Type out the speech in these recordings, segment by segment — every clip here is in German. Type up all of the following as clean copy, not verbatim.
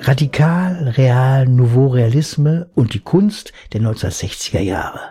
Radikal, Real, Nouveau Realisme und die Kunst der 1960er Jahre.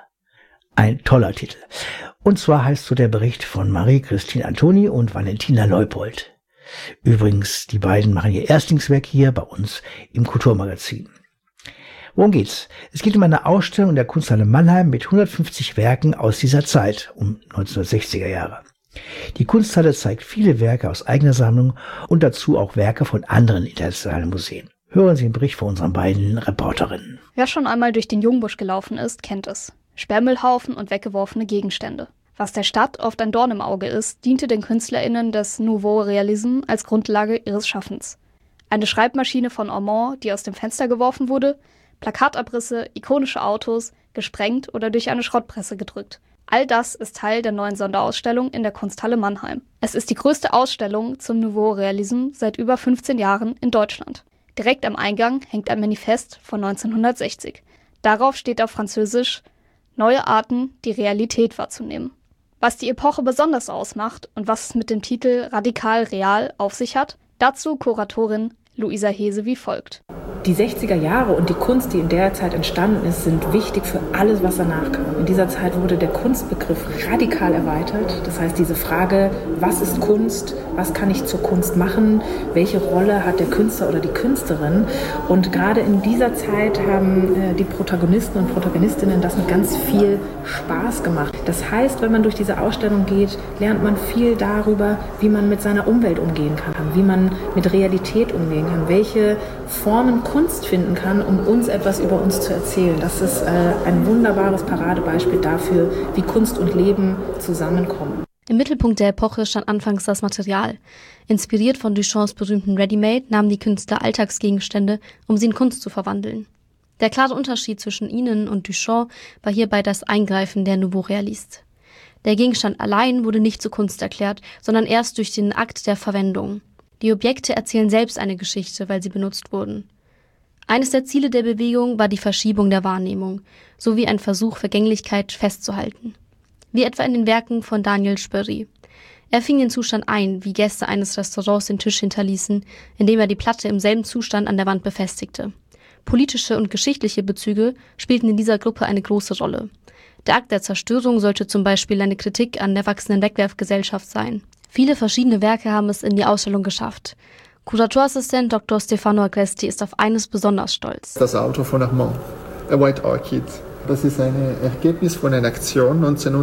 Ein toller Titel. Und zwar heißt so der Bericht von Marie-Christine Antoni und Valentina Leupold. Übrigens, die beiden machen ihr Erstlingswerk hier bei uns im Kulturmagazin. Worum geht's? Es geht um eine Ausstellung in der Kunsthalle Mannheim mit 150 Werken aus dieser Zeit, um 1960er Jahre. Die Kunsthalle zeigt viele Werke aus eigener Sammlung und dazu auch Werke von anderen internationalen Museen. Hören Sie den Bericht von unseren beiden Reporterinnen. Wer schon einmal durch den Jungbusch gelaufen ist, kennt es. Sperrmüllhaufen und weggeworfene Gegenstände. Was der Stadt oft ein Dorn im Auge ist, diente den KünstlerInnen des Nouveau Realisme als Grundlage ihres Schaffens. Eine Schreibmaschine von Ormond, die aus dem Fenster geworfen wurde, Plakatabrisse, ikonische Autos, gesprengt oder durch eine Schrottpresse gedrückt. All das ist Teil der neuen Sonderausstellung in der Kunsthalle Mannheim. Es ist die größte Ausstellung zum Nouveau Realisme seit über 15 Jahren in Deutschland. Direkt am Eingang hängt ein Manifest von 1960. Darauf steht auf Französisch: Neue Arten, die Realität wahrzunehmen. Was die Epoche besonders ausmacht und was es mit dem Titel Radikal Real auf sich hat, dazu Kuratorin Luisa Hese wie folgt. Die 60er Jahre und die Kunst, die in der Zeit entstanden ist, sind wichtig für alles, was danach kam. In dieser Zeit wurde der Kunstbegriff radikal erweitert. Das heißt, diese Frage, was ist Kunst, was kann ich zur Kunst machen, welche Rolle hat der Künstler oder die Künstlerin? Und gerade in dieser Zeit haben die Protagonisten und Protagonistinnen das mit ganz viel Spaß gemacht. Das heißt, wenn man durch diese Ausstellung geht, lernt man viel darüber, wie man mit seiner Umwelt umgehen kann, wie man mit Realität umgehen kann, welche Formen Kunst finden kann, um uns etwas über uns zu erzählen. Das ist ein wunderbares Paradebeispiel dafür, wie Kunst und Leben zusammenkommen. Im Mittelpunkt der Epoche stand anfangs das Material. Inspiriert von Duchamps berühmten Ready-Made nahmen die Künstler Alltagsgegenstände, um sie in Kunst zu verwandeln. Der klare Unterschied zwischen ihnen und Duchamp war hierbei das Eingreifen der Nouveau Realiste. Der Gegenstand allein wurde nicht zur Kunst erklärt, sondern erst durch den Akt der Verwendung. Die Objekte erzählen selbst eine Geschichte, weil sie benutzt wurden. Eines der Ziele der Bewegung war die Verschiebung der Wahrnehmung, sowie ein Versuch, Vergänglichkeit festzuhalten. Wie etwa in den Werken von Daniel Spörri. Er fing den Zustand ein, wie Gäste eines Restaurants den Tisch hinterließen, indem er die Platte im selben Zustand an der Wand befestigte. Politische und geschichtliche Bezüge spielten in dieser Gruppe eine große Rolle. Der Akt der Zerstörung sollte zum Beispiel eine Kritik an der wachsenden Wegwerfgesellschaft sein. Viele verschiedene Werke haben es in die Ausstellung geschafft. Kuratorassistent Dr. Stefano Agresti ist auf eines besonders stolz. Das Auto von Armand, A White Orchid. Das ist ein Ergebnis von einer Aktion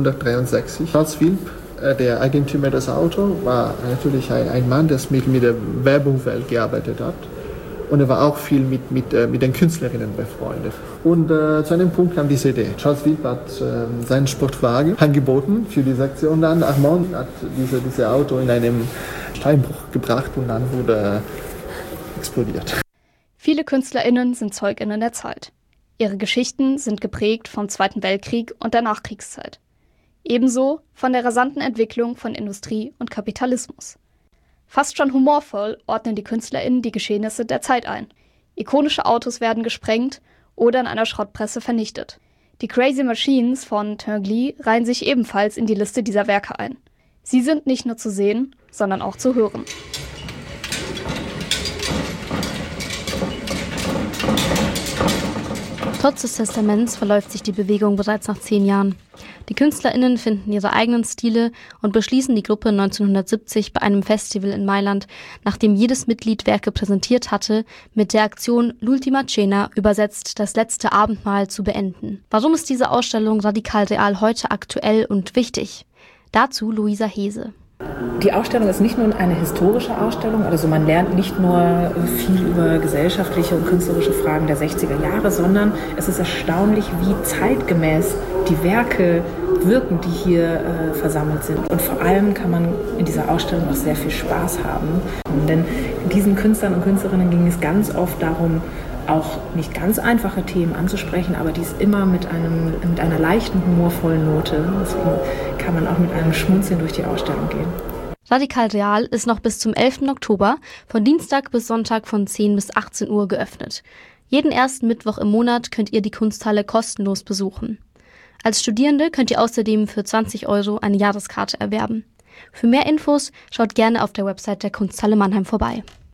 1963. Charles Wilp, der Eigentümer des Autos, war natürlich ein Mann, der mit der Werbungswelt gearbeitet hat. Und er war auch viel mit den Künstlerinnen befreundet. Und zu einem Punkt kam diese Idee. Charles Wilp hat seinen Sportwagen angeboten für diese Aktion. Dann Armand hat dieses Auto in einem Steinbruch gebracht und dann wurde explodiert. Viele KünstlerInnen sind ZeugInnen der Zeit. Ihre Geschichten sind geprägt vom Zweiten Weltkrieg und der Nachkriegszeit. Ebenso von der rasanten Entwicklung von Industrie und Kapitalismus. Fast schon humorvoll ordnen die KünstlerInnen die Geschehnisse der Zeit ein. Ikonische Autos werden gesprengt oder in einer Schrottpresse vernichtet. Die Crazy Machines von Tinguely reihen sich ebenfalls in die Liste dieser Werke ein. Sie sind nicht nur zu sehen, sondern auch zu hören. Trotz des Testaments verläuft sich die Bewegung bereits nach 10 Jahren. Die KünstlerInnen finden ihre eigenen Stile und beschließen die Gruppe 1970 bei einem Festival in Mailand, nachdem jedes Mitglied Werke präsentiert hatte, mit der Aktion L'ultima cena, übersetzt das letzte Abendmahl, zu beenden. Warum ist diese Ausstellung Radikal Real heute aktuell und wichtig? Dazu Luisa Hese. Die Ausstellung ist nicht nur eine historische Ausstellung, also man lernt nicht nur viel über gesellschaftliche und künstlerische Fragen der 60er Jahre, sondern es ist erstaunlich, wie zeitgemäß die Werke wirken, die hier versammelt sind. Und vor allem kann man in dieser Ausstellung auch sehr viel Spaß haben. Denn diesen Künstlern und Künstlerinnen ging es ganz oft darum, auch nicht ganz einfache Themen anzusprechen, aber dies immer mit einer leichten, humorvollen Note. Deswegen kann man auch mit einem Schmunzeln durch die Ausstellung gehen. Radikal Real ist noch bis zum 11. Oktober von Dienstag bis Sonntag von 10 bis 18 Uhr geöffnet. Jeden ersten Mittwoch im Monat könnt ihr die Kunsthalle kostenlos besuchen. Als Studierende könnt ihr außerdem für 20 € eine Jahreskarte erwerben. Für mehr Infos schaut gerne auf der Website der Kunsthalle Mannheim vorbei.